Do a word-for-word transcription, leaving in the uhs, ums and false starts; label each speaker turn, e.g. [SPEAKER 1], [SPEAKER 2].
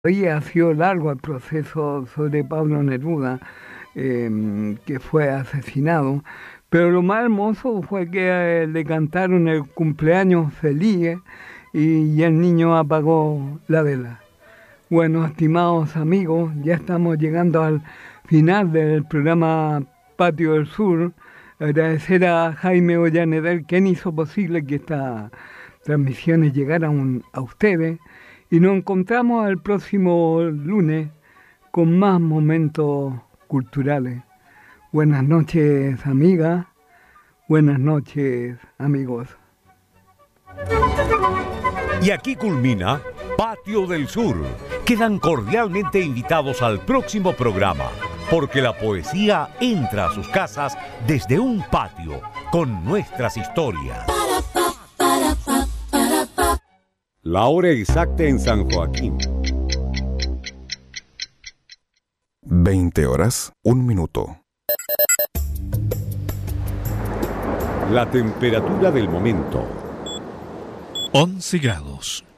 [SPEAKER 1] Hoy ha sido largo el proceso sobre Pablo Neruda, eh, que fue asesinado, pero lo más hermoso fue que eh, le cantaron el cumpleaños feliz y, y el niño apagó la vela. Bueno, estimados amigos, ya estamos llegando al final del programa Patio del Sur. Agradecer a Jaime Ollanedel, quien hizo posible que estas transmisiones llegaran a ustedes. Y nos encontramos el próximo lunes con más momentos culturales. Buenas noches, amigas. Buenas noches, amigos.
[SPEAKER 2] Y aquí culmina Patio del Sur. Quedan cordialmente invitados al próximo programa, porque la poesía entra a sus casas desde un patio con nuestras historias.
[SPEAKER 3] La hora exacta en San Joaquín.
[SPEAKER 4] veinte horas, un minuto.
[SPEAKER 3] La temperatura del momento.
[SPEAKER 5] once grados.